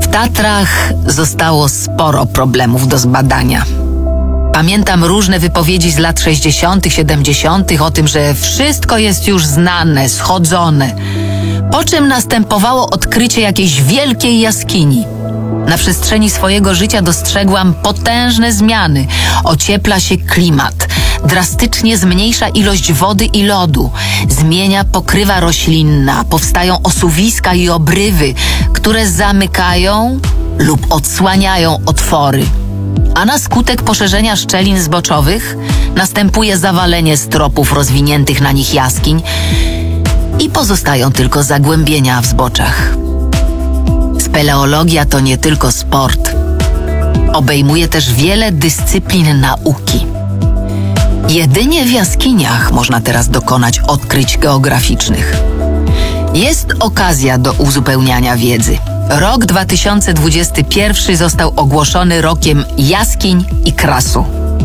Tatrach zostało sporo problemów do zbadania. Pamiętam różne wypowiedzi z lat 60., 70. o tym, że wszystko jest już znane, schodzone. Po czym następowało odkrycie jakiejś wielkiej jaskini. Na przestrzeni swojego życia dostrzegłam potężne zmiany. Ociepla się klimat, drastycznie zmniejsza ilość wody i lodu, zmienia pokrywa roślinna, powstają osuwiska i obrywy, które zamykają lub odsłaniają otwory. A na skutek poszerzenia szczelin zboczowych następuje zawalenie stropów rozwiniętych na nich jaskiń i pozostają tylko zagłębienia w zboczach. Speleologia to nie tylko sport. Obejmuje też wiele dyscyplin nauki. Jedynie w jaskiniach można teraz dokonać odkryć geograficznych. Jest okazja do uzupełniania wiedzy. Rok 2021 został ogłoszony rokiem jaskiń i krasu.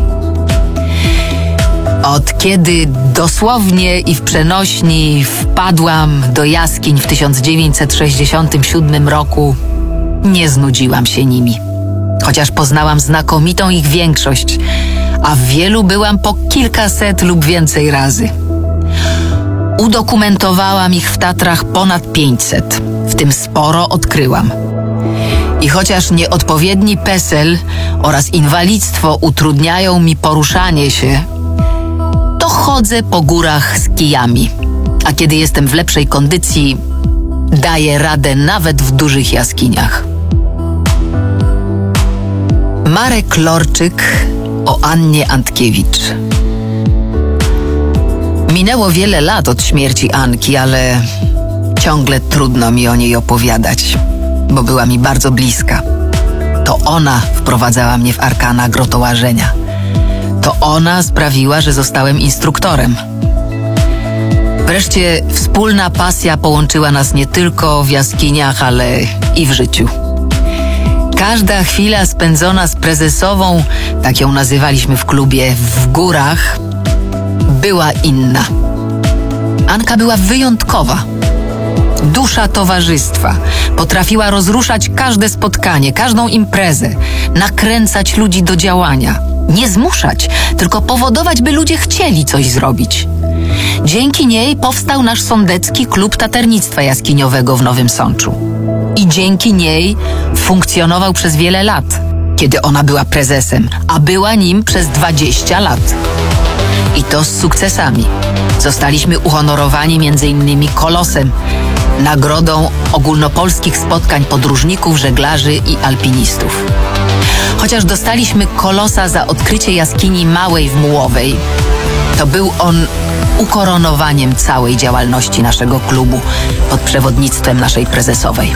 Od kiedy dosłownie i w przenośni wpadłam do jaskiń w 1967 roku, nie znudziłam się nimi. Chociaż poznałam znakomitą ich większość, a w wielu byłam po kilkaset lub więcej razy. Udokumentowałam ich w Tatrach ponad 500, w tym sporo odkryłam. I chociaż nieodpowiedni PESEL oraz inwalidztwo utrudniają mi poruszanie się, to chodzę po górach z kijami, a kiedy jestem w lepszej kondycji, daję radę nawet w dużych jaskiniach. Marek Lorczyk o Annie Antkiewicz. Minęło wiele lat od śmierci Anki, ale ciągle trudno mi o niej opowiadać, bo była mi bardzo bliska. To ona wprowadzała mnie w arkana grotołażenia. To ona sprawiła, że zostałem instruktorem. Wreszcie wspólna pasja połączyła nas nie tylko w jaskiniach, ale i w życiu. Każda chwila spędzona z prezesową, tak ją nazywaliśmy w klubie, w górach, była inna. Anka była wyjątkowa. Dusza towarzystwa. Potrafiła rozruszać każde spotkanie, każdą imprezę, nakręcać ludzi do działania. Nie zmuszać, tylko powodować, by ludzie chcieli coś zrobić. Dzięki niej powstał nasz sądecki klub taternictwa jaskiniowego w Nowym Sączu. I dzięki niej funkcjonował przez wiele lat, kiedy ona była prezesem, a była nim przez 20 lat. I to z sukcesami. Zostaliśmy uhonorowani m.in. Kolosem, nagrodą ogólnopolskich spotkań podróżników, żeglarzy i alpinistów. Chociaż dostaliśmy Kolosa za odkrycie jaskini Małej w Mułowej, to był on ukoronowaniem całej działalności naszego klubu pod przewodnictwem naszej prezesowej.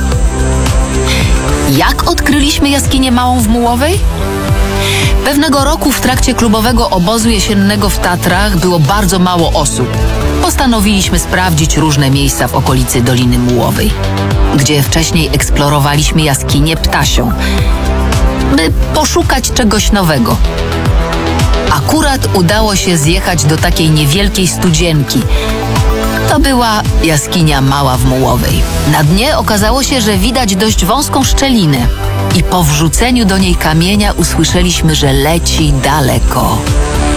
Jak odkryliśmy jaskinię Małą w Mułowej? Pewnego roku w trakcie klubowego obozu jesiennego w Tatrach było bardzo mało osób. Postanowiliśmy sprawdzić różne miejsca w okolicy Doliny Mułowej, gdzie wcześniej eksplorowaliśmy jaskinię Ptasią, by poszukać czegoś nowego. Akurat udało się zjechać do takiej niewielkiej studzienki. To była jaskinia Mała w Mułowej. Na dnie okazało się, że widać dość wąską szczelinę i po wrzuceniu do niej kamienia usłyszeliśmy, że leci daleko.